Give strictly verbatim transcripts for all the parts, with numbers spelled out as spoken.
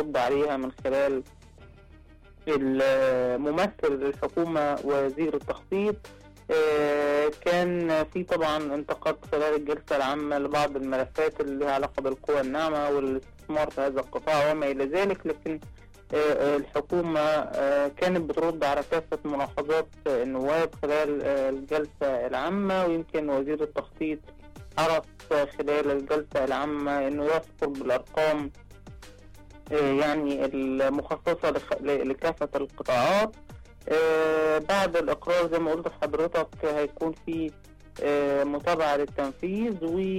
بترد عليها من خلال ممثل الحكومة وزير التخطيط. كان في طبعا انتقاد خلال الجلسة العامة لبعض الملفات اللي لها علاقة بالقوى الناعمة والاستثمار في هذا القطاع وما إلى ذلك، لكن الحكومة كانت بترد على كافة ملاحظات النواب خلال الجلسة العامة. ويمكن وزير التخطيط حرص خلال الجلسة العامة انه يذكر بالارقام يعني المخصصة لكافة القطاعات. بعد الاقرار زي ما قلت لحضرتك هيكون في متابعة للتنفيذ،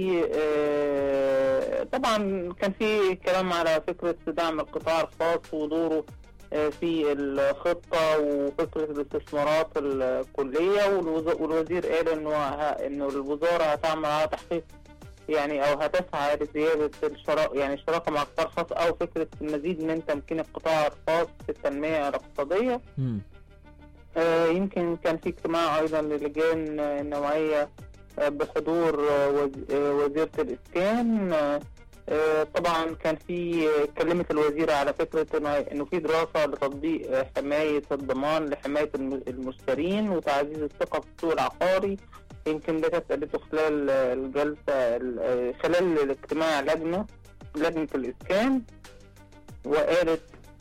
وطبعا كان في كلام على فكرة دعم القطاع الخاص ودوره في الخطة وفكرة الاستثمارات الكلية، والوزير قال انه انه الوزارة هتعمل على تحقيق يعني او هتسعى لزيادة الشراكة يعني الشراكة مع القطاع الخاص او فكرة المزيد من تمكين القطاع الخاص في التنمية الاقتصادية. آه يمكن كان في اجتماع ايضا للجان النوعية بحضور وزيرة الاسكان. آه طبعا كان في كلمة الوزيرة على فكرة انه في دراسة لتطبيق حماية الضمان لحماية المشترين وتعزيز الثقة في السوق العقاري. يمكن ده كانت قالته خلال الجلسة خلال الاجتماع لجنة لجنة الاسكان، وقالت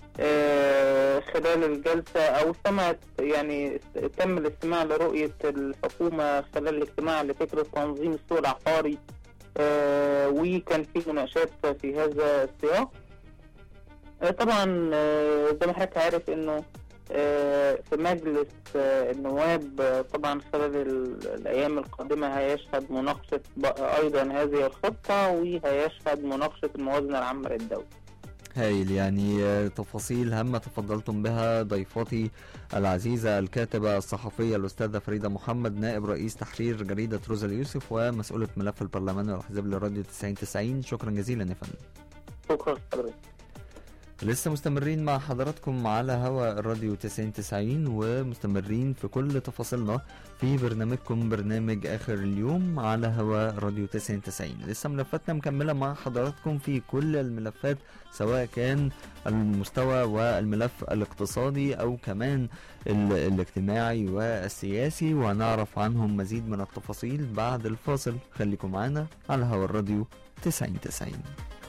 آه خلال الجلسة او سمعت يعني تم الاستماع لرؤية الحكومة خلال الاجتماع لفكرة تنظيم السوق العقاري، آه وكان في مناقشات في هذا السياق. آه طبعا آه زي ما حضرتك عارف انه آه في مجلس آه النواب آه طبعا خلال الايام القادمة هيشهد مناقشة ايضا هذه الخطة وهيشهد مناقشة الموازنة العامة للدولة. هايل، يعني تفاصيل هامة تفضلتم بها ضيفاتي العزيزة الكاتبة الصحفية الأستاذة فريدة محمد نائب رئيس تحرير جريدة روزا اليوسف ومسؤولة ملف البرلمان والأحزاب لراديو تسعين تسعين. شكرا جزيلا يا فندم. شكرا حضرتك. لسه مستمرين مع حضراتكم على هواء الراديو تسعين تسعين ومستمرين في كل تفاصيلنا في برنامجكم برنامج آخر اليوم على هواء راديو تسعين تسعين. لسه ملفاتنا مكملة مع حضراتكم في كل الملفات سواء كان المستوى والملف الاقتصادي أو كمان الاجتماعي والسياسي، وهنعرف عنهم مزيد من التفاصيل بعد الفاصل. خليكم معنا على هواء الراديو تسعين تسعين.